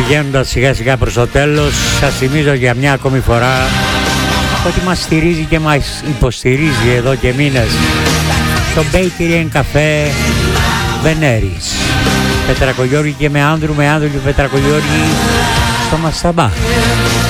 πηγαίνοντας σιγά σιγά προς το τέλος, σας θυμίζω για μια ακόμη φορά ότι μας στηρίζει και μας υποστηρίζει εδώ και μήνες το Bakery and Cafe Veneris, Πετρακογιώργη και με Άνδρου και Πετρακογιώργη στο Μασταμπά.